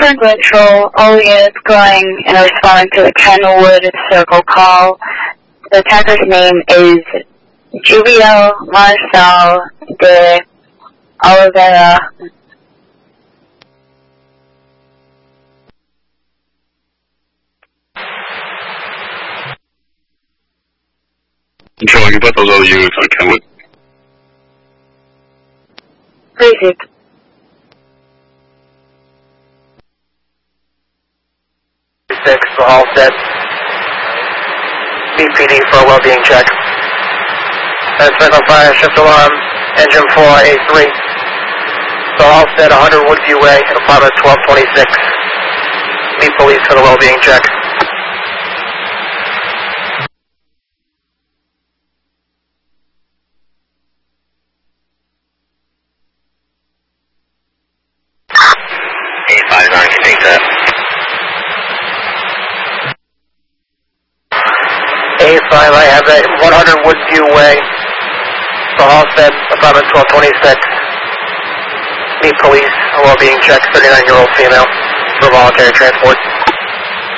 Current patrol, all units going and responding to the Kenwood Circle call. The attacker's name is Julio Marcel de Oliveira. Control, you put those other units on Kenwood. Basic. For Halstead. BPD for a well-being check. Special fire, shift alarm, engine 4A3. So Halstead, 100 Woodview Way, apartment 1226. Meet police for the well-being check. A59 can take that. A5, I have that 100 Woodview Way. So Halstead, apartment 1226. Meet police, a well-being check, 39-year-old female for voluntary transport.